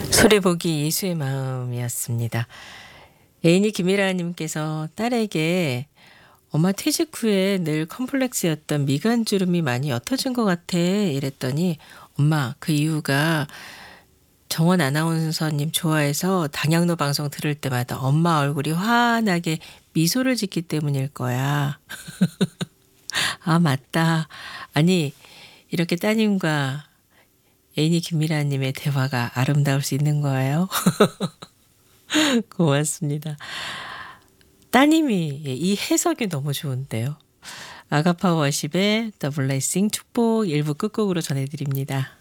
소리 보기 이수의 마음이었습니다. 애인이 김미라님께서 딸에게 엄마 퇴직 후에 늘 컴플렉스였던 미간 주름이 많이 옅어진 것 같아 이랬더니 엄마 그 이유가 정원 아나운서님 좋아해서 당양로 방송 들을 때마다 엄마 얼굴이 환하게 미소를 짓기 때문일 거야. 아 맞다. 아니 이렇게 따님과 애인이 김미라님의 대화가 아름다울 수 있는 거예요. 고맙습니다. 따님이 이 해석이 너무 좋은데요. 아가파 워십의 더 블레싱 축복 1부 끝곡으로 전해드립니다.